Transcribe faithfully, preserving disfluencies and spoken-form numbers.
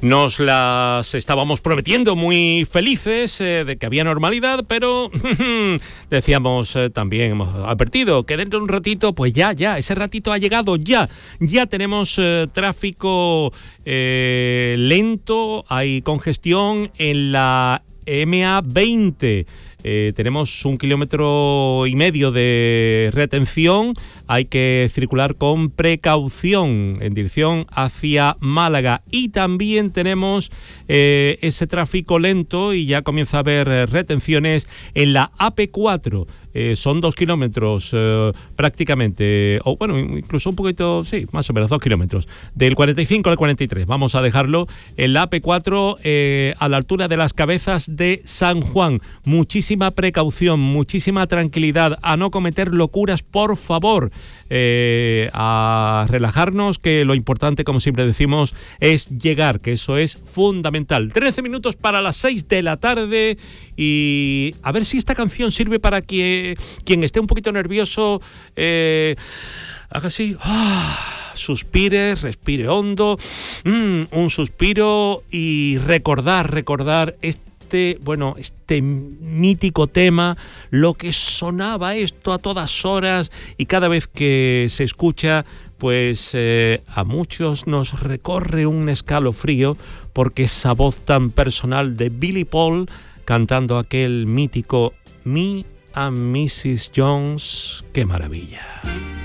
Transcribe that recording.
Nos las estábamos prometiendo muy felices eh, de que había normalidad, pero decíamos eh, también, hemos advertido que dentro de un ratito, pues ya, ya, ese ratito ha llegado, ya, ya tenemos eh, tráfico eh, lento, hay congestión en la eme a veinte. Eh, tenemos un kilómetro y medio de retención, hay que circular con precaución en dirección hacia Málaga y también tenemos eh, ese tráfico lento y ya comienza a haber eh, retenciones en la A P cuatro. Eh, son dos kilómetros eh, prácticamente, o bueno, incluso un poquito, sí, más o menos dos kilómetros, del cuarenta y cinco al cuarenta y tres. Vamos a dejarlo en la A P cuatro eh, a la altura de las Cabezas de San Juan. Muchísima precaución, muchísima tranquilidad, a no cometer locuras, por favor, eh, a relajarnos, que lo importante, como siempre decimos, es llegar, que eso es fundamental. trece minutos para las seis de la tarde y a ver si esta canción sirve para que quien esté un poquito nervioso eh, haga así, ah, suspire, respire hondo, mm, un suspiro y recordar, recordar este, bueno, este mítico tema, lo que sonaba esto a todas horas y cada vez que se escucha, pues eh, a muchos nos recorre un escalofrío porque esa voz tan personal de Billy Paul cantando aquel mítico Me and missus Jones, qué maravilla.